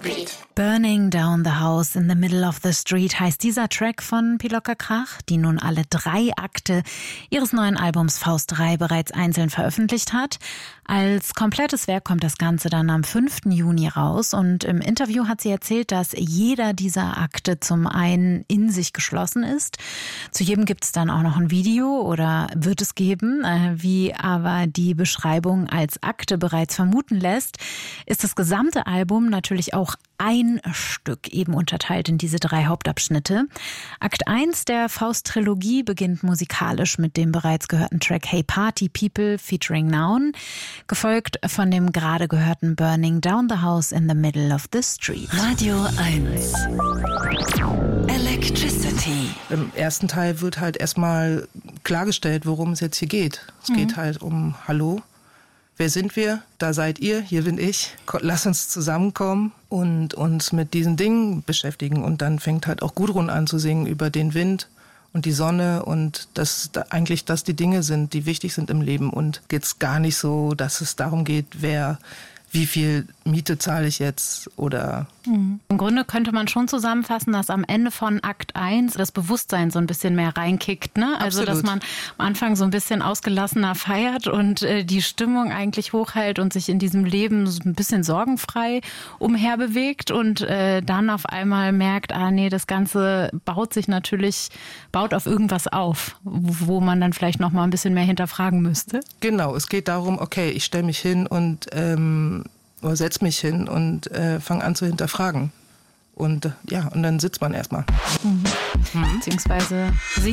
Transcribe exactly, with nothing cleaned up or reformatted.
Street. Burning Down the House in the Middle of the Street heißt dieser Track von Pilocka Krach, die nun alle drei Akte ihres neuen Albums Faust drei bereits einzeln veröffentlicht hat. Als komplettes Werk kommt das Ganze dann am fünften Juni raus und im Interview hat sie erzählt, dass jeder dieser Akte zum einen in sich geschlossen ist. Zu jedem gibt es dann auch noch ein Video oder wird es geben. Wie aber die Beschreibung als Akte bereits vermuten lässt, ist das gesamte Album natürlich auch ein Stück, eben unterteilt in diese drei Hauptabschnitte. Akt eins der Faust-Trilogie beginnt musikalisch mit dem bereits gehörten Track Hey Party People featuring Noun, gefolgt von dem gerade gehörten Burning Down the House in the Middle of the Street. Radio eins. Electricity. Im ersten Teil wird halt erstmal klargestellt, worum es jetzt hier geht. Es mhm. geht halt um Hallo. Wer sind wir? Da seid ihr, hier bin ich. Lass uns zusammenkommen und uns mit diesen Dingen beschäftigen. Und dann fängt halt auch Gudrun an zu singen über den Wind und die Sonne und dass da eigentlich das die Dinge sind, die wichtig sind im Leben. Und geht's gar nicht so, dass es darum geht, wer, wie viel Miete zahle ich jetzt oder... Mhm. Im Grunde könnte man schon zusammenfassen, dass am Ende von Akt eins das Bewusstsein so ein bisschen mehr reinkickt, ne? Also, Absolut. dass man am Anfang so ein bisschen ausgelassener feiert und äh, die Stimmung eigentlich hochhält und sich in diesem Leben so ein bisschen sorgenfrei umherbewegt und äh, dann auf einmal merkt, ah nee, das Ganze baut sich natürlich, baut auf irgendwas auf, wo man dann vielleicht noch mal ein bisschen mehr hinterfragen müsste. Genau, es geht darum, okay, ich stelle mich hin und ähm, oder setz mich hin und äh, fange an zu hinterfragen. Und ja, und dann sitzt man erstmal. Mhm. Mhm. Beziehungsweise singt.